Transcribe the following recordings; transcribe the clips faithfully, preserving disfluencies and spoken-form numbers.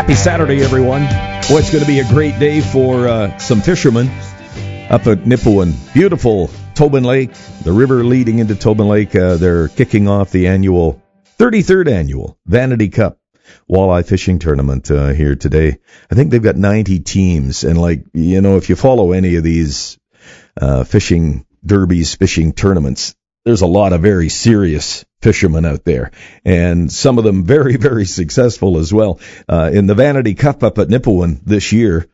Happy Saturday, everyone. Boy, it's going to be a great day for uh, some fishermen up at Nipawin. Beautiful Tobin Lake, the river leading into Tobin Lake. Uh, they're kicking off the annual, thirty-third annual Vanity Cup walleye fishing tournament uh, here today. I think they've got ninety teams. And, like, you know, if you follow any of these uh, fishing derbies, fishing tournaments, there's a lot of very serious fishermen out there, and some of them very, very successful as well. Uh, in the Vanity Cup up at Nipawin this year,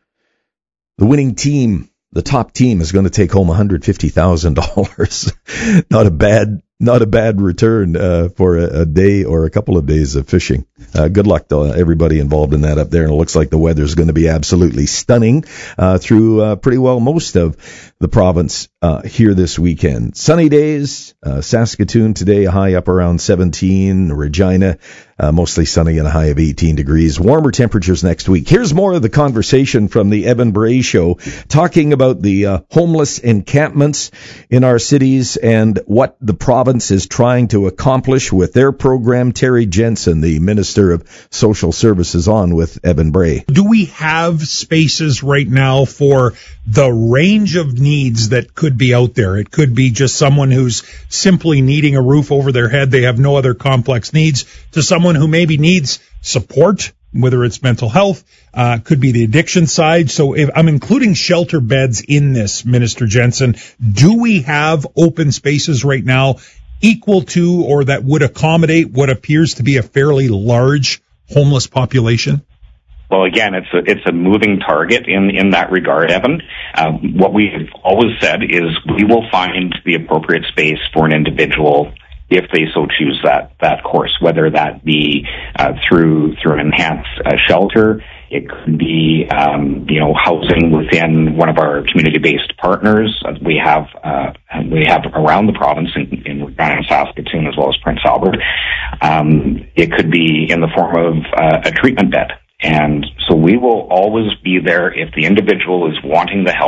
the winning team, the top team, is going to take home one hundred fifty thousand dollars. Not a bad, not a bad return uh, for a, a day or a couple of days of fishing. Uh, good luck to everybody involved in that up there. And it looks like the weather's going to be absolutely stunning uh, through uh, pretty well most of the province uh, here this weekend. Sunny days, uh, Saskatoon today, a high up around seventeen. Regina, uh, mostly sunny and a high of eighteen degrees. Warmer temperatures next week. Here's more of the conversation from the Evan Bray Show, talking about the uh, homeless encampments in our cities and what the province is trying to accomplish with their program. Terry Jensen, the Minister of Social Services, on with Evan Bray. Do we have spaces right now for the range of needs that could be out there? It could be just someone who's simply needing a roof over their head. They have no other complex needs, to someone who maybe needs support, whether it's mental health, uh, could be the addiction side. So if I'm including shelter beds in this, Minister Jensen, do we have open spaces right now equal to or that would accommodate what appears to be a fairly large homeless population? Well, again, it's a, it's a moving target in, in that regard, Evan. Um, what we've always said is we will find the appropriate space for an individual if they so choose that, that course, whether that be uh, through through an enhanced uh, shelter. It could be, um, you know, housing within one of our community-based partners. Uh, we have uh, we have around the province in, in Regina and Saskatoon, as well as Prince Albert. Um, it could be in the form of uh, a treatment bed. And so we will always be there if the individual is wanting the help